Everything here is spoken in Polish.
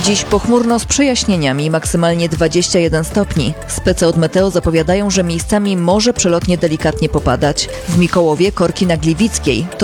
Dziś pochmurno z przejaśnieniami, maksymalnie 21 stopni. Spece od Meteo zapowiadają, że miejscami może przelotnie delikatnie popadać. W Mikołowie, Korki na Gliwickiej